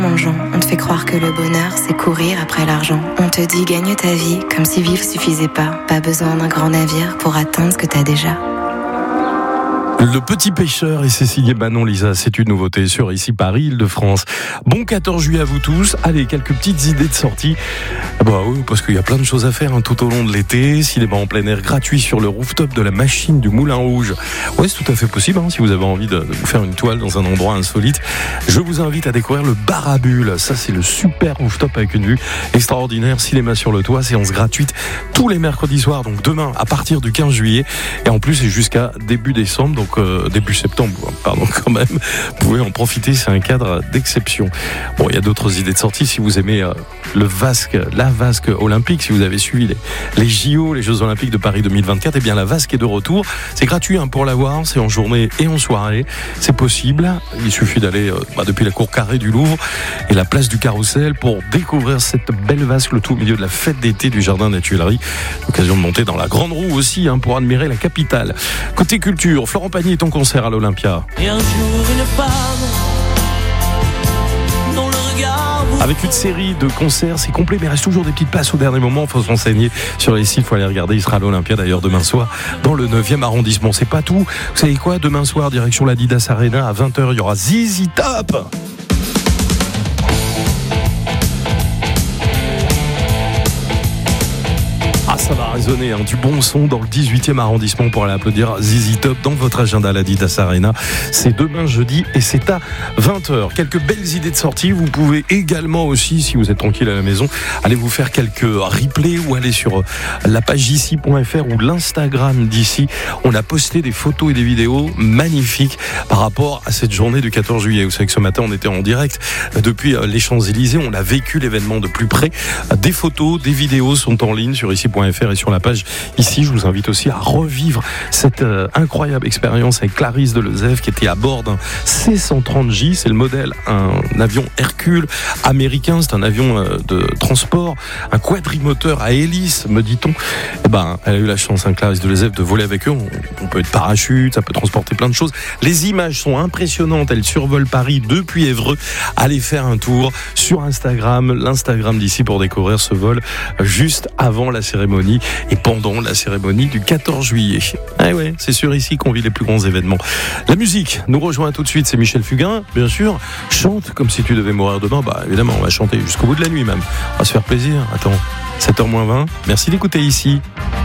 Mangeant, on te fait croire que le bonheur, c'est courir après l'argent. On te dit gagne ta vie, comme si vivre suffisait pas. Pas besoin d'un grand navire pour atteindre ce que t'as déjà. Le Petit Pêcheur et Cécilie Banon, Lisa, c'est une nouveauté sur ici Paris, Île-de-France. Bon 14 juillet à vous tous. Allez, quelques petites idées de sortie. Bah oui, parce qu'il y a plein de choses à faire tout au long de l'été. Cinéma en plein air gratuit sur le rooftop de la machine du Moulin Rouge. Ouais, c'est tout à fait possible si vous avez envie de vous faire une toile dans un endroit insolite. Je vous invite à découvrir le Bar à Bulles. Ça, c'est le super rooftop avec une vue extraordinaire. Cinéma sur le toit, séance gratuite tous les mercredis soirs. Donc demain, à partir du 15 juillet. Et en plus, c'est jusqu'à début décembre. Donc début septembre, pardon, quand même. Vous pouvez en profiter, c'est un cadre d'exception. Bon, il y a d'autres idées de sortie si vous aimez la vasque olympique, si vous avez suivi les JO, les Jeux Olympiques de Paris 2024, eh bien la vasque est de retour. C'est gratuit pour la voir, c'est en journée et en soirée. C'est possible. Il suffit d'aller depuis la cour carrée du Louvre et la place du Carrousel pour découvrir cette belle vasque, le tout au milieu de la fête d'été du Jardin des Tuileries. L'occasion de monter dans la grande roue aussi pour admirer la capitale. Côté culture, Florent Pagny est en concert à l'Olympia. Et un jour une femme dont le regard avec une série de concerts, c'est complet, mais il reste toujours des petites places au dernier moment. Il faut se renseigner sur les sites, il faut aller regarder. Il sera à l'Olympia d'ailleurs demain soir dans le 9e arrondissement. C'est pas tout. Vous savez quoi, demain soir, direction l'Adidas Arena à 20h, il y aura ZZ Top. Ça va résonner du bon son dans le 18e arrondissement pour aller applaudir ZZ Top dans votre agenda à l'Adidas Arena. C'est demain jeudi et c'est à 20h. Quelques belles idées de sortie. Vous pouvez également aussi, si vous êtes tranquille à la maison, aller vous faire quelques replays ou aller sur la page ici.fr ou l'Instagram d'ici. On a posté des photos et des vidéos magnifiques par rapport à cette journée du 14 juillet. Vous savez que ce matin, on était en direct depuis les Champs-Élysées. On a vécu l'événement de plus près. Des photos, des vidéos sont en ligne sur ici.fr et sur la page ici. Je vous invite aussi à revivre cette incroyable expérience avec Clarisse Delezève qui était à bord d'un C-130J. C'est le modèle, un avion Hercule américain. C'est un avion de transport, un quadrimoteur à hélice, me dit-on. Elle a eu la chance, Clarisse Delezève, de voler avec eux. On peut être parachute, ça peut transporter plein de choses. Les images sont impressionnantes. Elles survolent Paris depuis Évreux. Allez faire un tour sur Instagram, l'Instagram d'ici pour découvrir ce vol juste avant la cérémonie et pendant la cérémonie du 14 juillet. Ah ouais, c'est sûr ici qu'on vit les plus grands événements. La musique nous rejoint tout de suite, c'est Michel Fugain, bien sûr. Chante comme si tu devais mourir demain. Évidemment, on va chanter jusqu'au bout de la nuit même. On va se faire plaisir. Attends, 7h moins 20. Merci d'écouter ici.